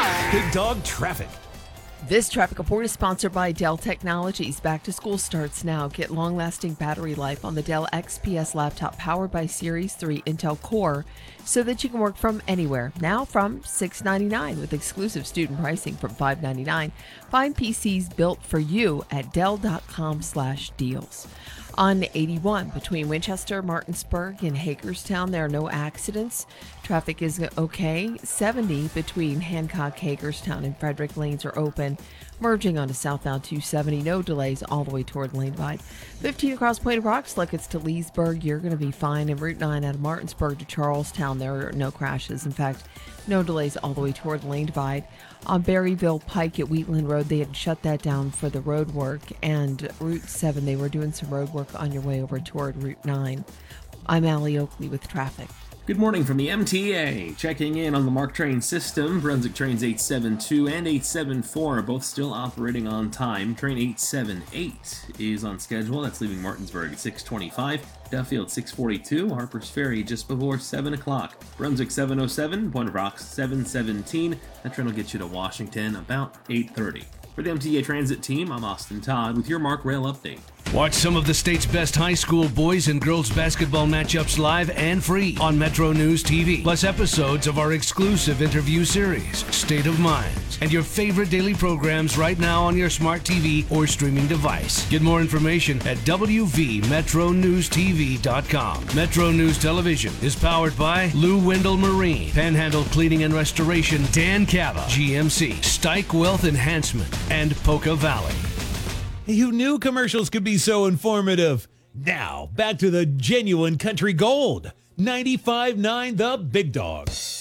Big Dog Traffic. This traffic report is sponsored by Dell Technologies. Back to school starts now. Get long-lasting battery life on the Dell XPS laptop powered by Series 3 Intel Core so that you can work from anywhere. Now from $699 with exclusive student pricing from $599. Find PCs built for you at Dell.com/deals. On 81 between Winchester, Martinsburg, and Hagerstown, there are no accidents. Traffic is okay. 70 between Hancock, Hagerstown, and Frederick lanes are open. Merging onto southbound 270, no delays all the way toward Lane Divide. 15 across Point of Rocks, look, it's to Leesburg. You're going to be fine. And Route 9 out of Martinsburg to Charlestown, there are no crashes. In fact, no delays all the way toward Lane Divide. On Berryville Pike at Wheatland Road, they had shut that down for the road work. And Route 7, they were doing some road work on your way over toward Route 9. I'm Allie Oakley with traffic. Good morning from the MTA. Checking in on the MARC train system. Brunswick trains 872 and 874 are both still operating on time. Train 878 is on schedule. That's leaving Martinsburg at 6:25. Duffield 6:42. Harper's Ferry just before 7 o'clock. Brunswick 707. Point of Rocks 717. That train will get you to Washington about 8:30. For the MTA Transit team, I'm Austin Todd with your MARC Rail update. Watch some of the state's best high school boys and girls basketball matchups live and free on Metro News TV. Plus episodes of our exclusive interview series, State of Minds, and your favorite daily programs right now on your smart TV or streaming device. Get more information at wvmetronewstv.com. Metro News Television is powered by Lou Wendell Marine, Panhandle Cleaning and Restoration, Dan Cava, GMC, Stike Wealth Enhancement, and Polka Valley. Who knew commercials could be so informative? Now, back to the genuine country gold. 95.9 The Big Dog.